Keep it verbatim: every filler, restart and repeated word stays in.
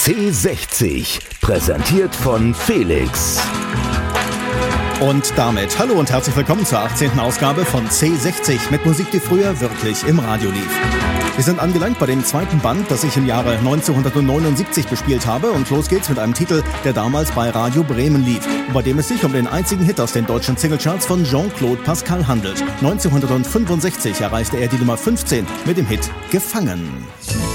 C sechzig, präsentiert von Felix. Und damit hallo und herzlich willkommen zur achtzehnten Ausgabe von C sechzig mit Musik, die früher wirklich im Radio lief. Wir sind angelangt bei dem zweiten Band, das ich im Jahre neunzehnhundertneunundsiebzig bespielt habe, und los geht's mit einem Titel, der damals bei Radio Bremen lief, bei dem es sich um den einzigen Hit aus den deutschen Singlecharts von Jean-Claude Pascal handelt. neunzehnhundertfünfundsechzig erreichte er die Nummer fünfzehn mit dem Hit Gefangen.